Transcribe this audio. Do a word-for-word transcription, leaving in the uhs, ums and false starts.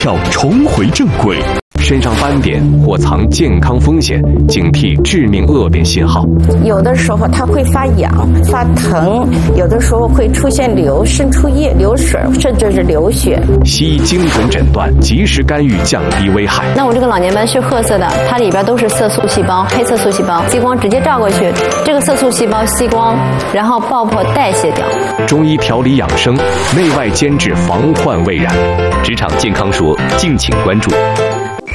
要重回正轨。身上斑点或藏健康风险，警惕致命恶变信号。 有的时候它会发痒、发疼，有的时候会出现流渗出液、流水，甚至是流血。 西医精准诊断，及时干预，降低危害。 那我这个老年斑是褐色的，它里边都是色素细胞，黑色素细胞，激光直接照过去，这个色素细胞吸光，然后爆破代谢掉。 中医调理养生，内外兼治，防患未然。 职场健康说，敬请关注。